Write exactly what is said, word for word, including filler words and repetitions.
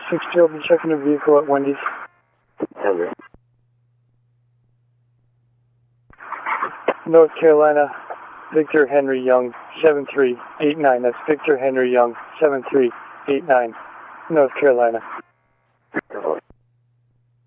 six two, I'll be checking a vehicle at Wendy's. Okay. North Carolina, Victor Henry Young, seven three eight nine. That's Victor Henry Young, seven three eight nine, North Carolina.